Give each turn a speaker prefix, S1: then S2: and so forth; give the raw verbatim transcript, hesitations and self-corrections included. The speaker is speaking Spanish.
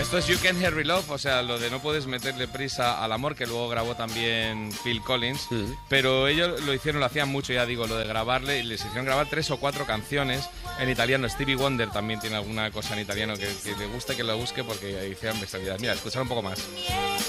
S1: Esto es You Can't Hurry Love, o sea, lo de no puedes meterle prisa al amor, que luego grabó también Phil Collins,
S2: Sí.
S1: pero ellos lo hicieron, lo hacían mucho, ya digo, lo de grabarle, y les hicieron grabar tres o cuatro canciones en italiano. Stevie Wonder también tiene alguna cosa en italiano que, que le guste, que lo busque, porque hicieron bestialidades. Mira, escuchar un poco más.